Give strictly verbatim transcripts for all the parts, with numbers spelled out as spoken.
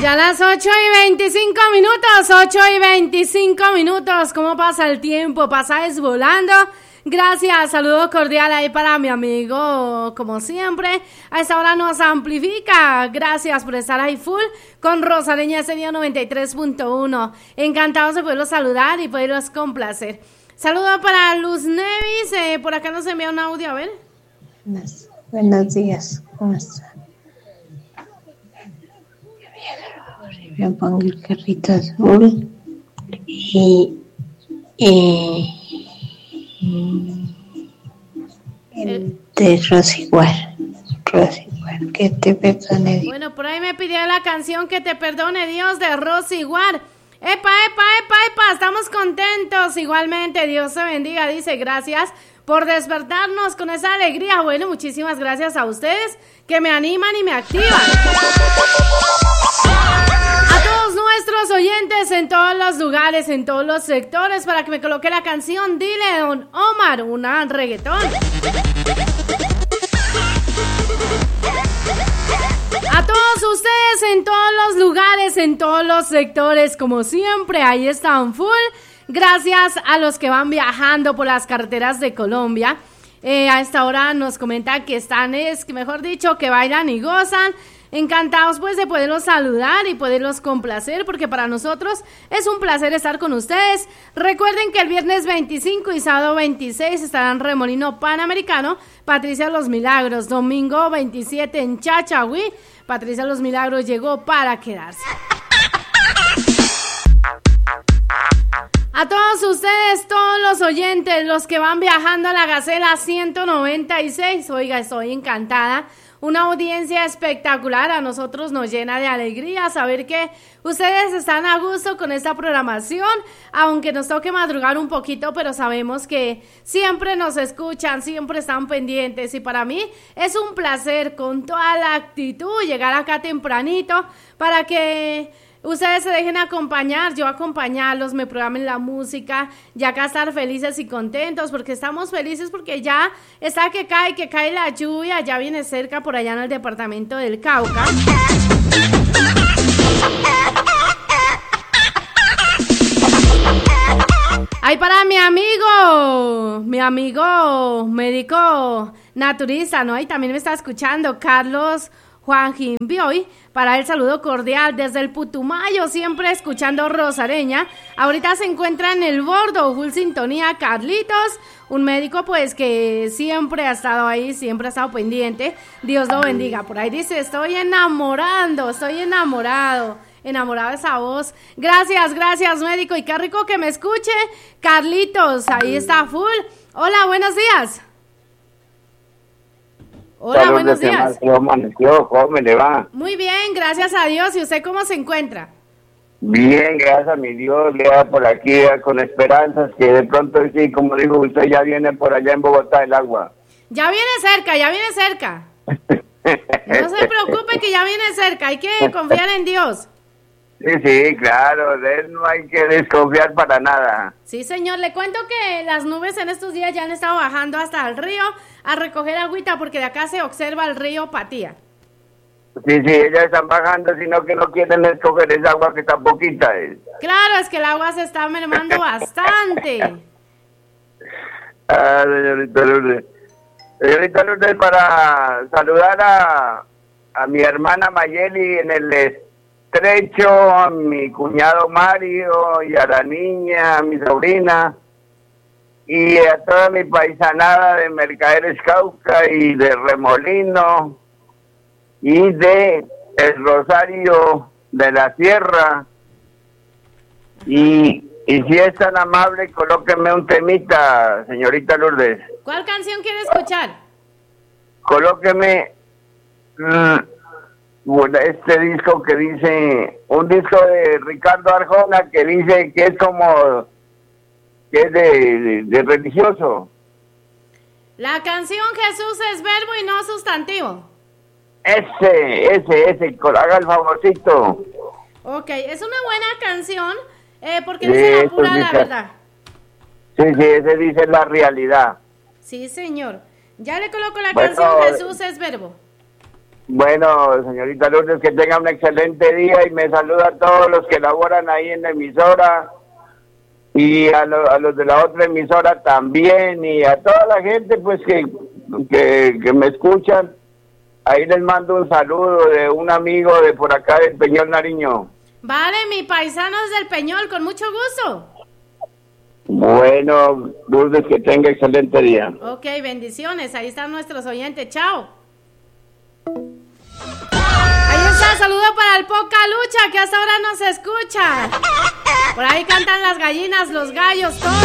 Ya las ocho y veinticinco minutos, ocho y veinticinco minutos. ¿Cómo pasa el tiempo? Pasa es volando. Gracias, saludo cordial ahí para mi amigo, como siempre, a esta hora nos amplifica. Gracias por estar ahí full con Rosareña Estéreo noventa y tres punto uno. Encantados de poderlos saludar y poderlos complacer. Saludo para Luz Nevis, eh, por acá nos envía un audio, a ver. Buenos, buenos días, ¿cómo están? Me pongo el carrito azul y, y, y el de Rosiguar, Rosiguar, que te perdone Dios. Bueno, por ahí me pidió la canción Que te perdone Dios de Rosiguar. Epa, epa, epa, epa, estamos contentos, igualmente, Dios te bendiga, dice, gracias por despertarnos con esa alegría. Bueno, muchísimas gracias a ustedes que me animan y me activan. A todos nuestros oyentes en todos los lugares, en todos los sectores, para que me coloque la canción Dile Don Omar, una reggaetón. A todos ustedes en todos los lugares, en todos los sectores, como siempre, ahí están full. Gracias a los que van viajando por las carreteras de Colombia. Eh, a esta hora nos comentan que están, es mejor dicho, que bailan y gozan. Encantados pues de poderlos saludar y poderlos complacer, porque para nosotros es un placer estar con ustedes. Recuerden que el viernes veinticinco y sábado veintiséis estarán en Remolino Panamericano, Patricia Los Milagros. Domingo veintisiete en Chachagüí, Patricia Los Milagros llegó para quedarse. A todos ustedes, todos los oyentes, los que van viajando a la Gacela ciento noventa y seis, oiga, estoy encantada. Una audiencia espectacular, a nosotros nos llena de alegría saber que ustedes están a gusto con esta programación, aunque nos toque madrugar un poquito, pero sabemos que siempre nos escuchan, siempre están pendientes, y para mí es un placer con toda la actitud llegar acá tempranito para que ustedes se dejen acompañar, yo acompañarlos, me programen la música, ya acá estar felices y contentos, porque estamos felices porque ya está que cae, que cae la lluvia, ya viene cerca por allá en el departamento del Cauca. Ay, para mi amigo, mi amigo médico naturista, ¿no? Y también me está escuchando Carlos Juan Jimbioy, para el saludo cordial desde el Putumayo, siempre escuchando Rosareña. Ahorita se encuentra en el bordo, full sintonía, Carlitos, un médico pues que siempre ha estado ahí, siempre ha estado pendiente. Dios lo bendiga. Por ahí dice, estoy enamorando, estoy enamorado, enamorado de esa voz. Gracias, gracias médico, y qué rico que me escuche. Carlitos, ahí está full. Hola, buenos días. Hola, Saludos, buenos días. ¿Cómo amaneció? ¿Cómo me le va? Muy bien, gracias a Dios. ¿Y usted cómo se encuentra? Bien, gracias a mi Dios. Le da por aquí eh, con esperanzas que de pronto, sí, como dijo usted, ya viene por allá en Bogotá el agua. Ya viene cerca, ya viene cerca. No se preocupe que ya viene cerca. Hay que confiar en Dios. Sí, sí, claro. De él no hay que desconfiar para nada. Sí, señor. Le cuento que las nubes en estos días ya han estado bajando hasta el río a recoger agüita, porque de acá se observa el río Patía. Sí, sí, ellas están bajando, sino que no quieren escoger esa agua que está poquita. Es. Claro, es que el agua se está mermando bastante. Ah, señorita Lourdes. Señorita Lourdes, para saludar a, a mi hermana Mayeli en el estrecho, a mi cuñado Mario y a la niña, a mi sobrina, y a toda mi paisanada de Mercaderes Cauca y de Remolino y de El Rosario de la Sierra. Y, y si es tan amable, colóqueme un temita, señorita Lourdes. ¿Cuál canción quiere escuchar? Colóqueme mmm, bueno, este disco que dice, un disco de Ricardo Arjona que dice que es como, que es de, de, de religioso. La canción Jesús es verbo y no sustantivo. Ese, ese, ese, haga el favorcito. Ok, es una buena canción, eh, porque dice la pura la verdad. Sí, sí, ese dice la realidad. Sí, señor. Ya le coloco la bueno, canción Jesús es verbo. Bueno, señorita Lourdes, que tenga un excelente día y me saluda a todos los que laboran ahí en la emisora y a, lo, a los de la otra emisora también y a toda la gente pues que, que, que me escuchan. Ahí les mando un saludo de un amigo de por acá del Peñol Nariño. Vale, mi paisanos del Peñol, con mucho gusto. Bueno, Lourdes, que tenga excelente día. Ok, bendiciones, ahí están nuestros oyentes, chao. Ahí está, saludo para el Poca Lucha, que hasta ahora nos escucha. Por ahí cantan las gallinas, los gallos, todo.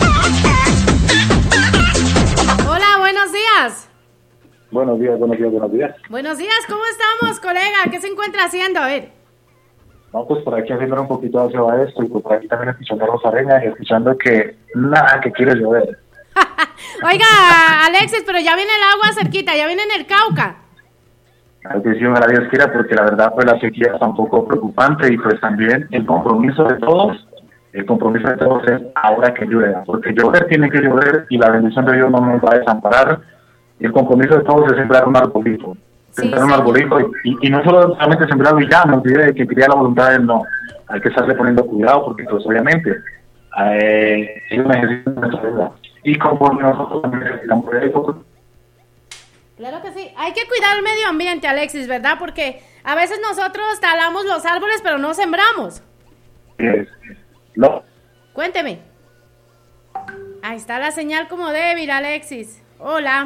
Hola, buenos días. Buenos días, buenos días, buenos días. Buenos días, ¿cómo estamos, colega? ¿Qué se encuentra haciendo? A ver. No, pues por aquí haciendo un poquito hacia esto y pues por aquí también escuchando a Rosareña y escuchando que nada, que quiere llover. Oiga, Alexis, pero ya viene el agua cerquita, ya viene en el Cauca. Claro que sí, ojalá Dios quiera, porque la verdad pues la sequía está un poco preocupante y pues también el compromiso de todos, el compromiso de todos es ahora que llueva, porque llover tiene que llover y la bendición de Dios no nos va a desamparar. Y el compromiso de todos es sembrar un arbolito. Sí, Sembrar sí. un arbolito y, y no solamente sembrarlo y ya, me olvidé de que quería la voluntad de él, no. Hay que estarle poniendo cuidado porque pues obviamente eh, ellos necesitan nuestra ayuda. Y conforme nosotros también necesitamos de ellos. Claro que sí, hay que cuidar el medio ambiente, Alexis, ¿verdad? Porque a veces nosotros talamos los árboles pero no sembramos. Es, no. Cuénteme. Ahí está la señal como débil, Alexis. Hola.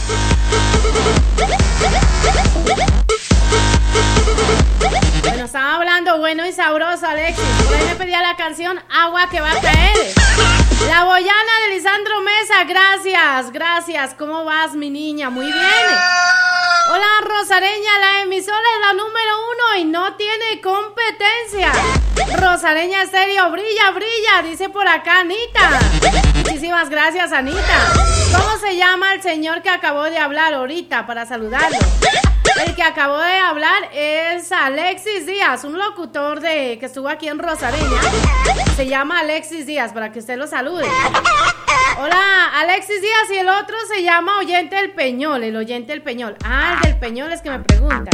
Bueno, estaba hablando bueno y sabroso, Alexis. Por ahí me pedía la canción Agua que va a caer. La boyana de Lisandro Mesa, gracias, gracias. ¿Cómo vas, mi niña? Muy bien. Hola, Rosareña, la emisora es la número uno y no tiene competencia. Rosareña Estéreo, brilla, brilla, dice por acá Anita. Muchísimas gracias, Anita. ¿Cómo se llama el señor que acabó de hablar ahorita para saludarlo? El que acabó de hablar es Alexis Díaz, un locutor de que estuvo aquí en Rosareña. Se llama Alexis Díaz, para que usted lo salude. Hola, Alexis Díaz, y el otro se llama Oyente del Peñol, el Oyente del Peñol. Ah, el del Peñol es que me preguntan.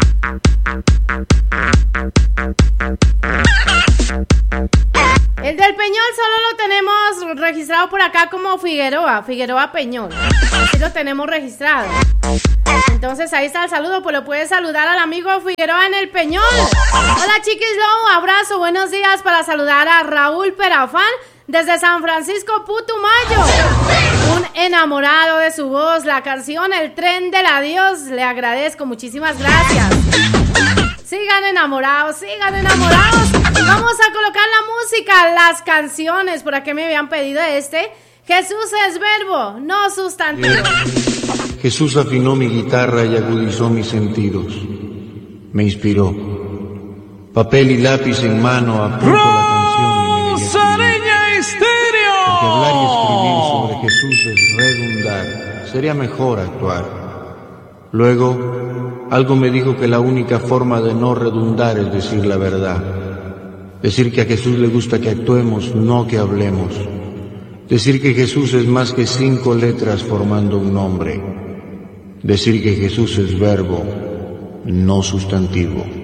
El del Peñol solo lo tenemos registrado por acá como Figueroa, Figueroa Peñol. Así lo tenemos registrado. Entonces ahí está el saludo, pues lo puedes saludar al amigo Figueroa en el Peñol. Hola, Chiquis Low, abrazo, buenos días para saludar a Raúl Perafán desde San Francisco Putumayo. Un enamorado de su voz, la canción El Tren del Adiós, le agradezco, muchísimas gracias. Sigan enamorados, sigan enamorados. Vamos a colocar la música, las canciones, por aquí me habían pedido este. Jesús es verbo, no sustantivo. Jesús afinó mi guitarra y agudizó mis sentidos. Me inspiró. Papel y lápiz en mano apunto la canción. ¡Rosareña Estéreo! Porque hablar y escribir sobre Jesús es redundar. Sería mejor actuar. Luego, algo me dijo que la única forma de no redundar es decir la verdad. Decir que a Jesús le gusta que actuemos, no que hablemos. Decir que Jesús es más que cinco letras formando un nombre. Decir que Jesús es verbo, no sustantivo.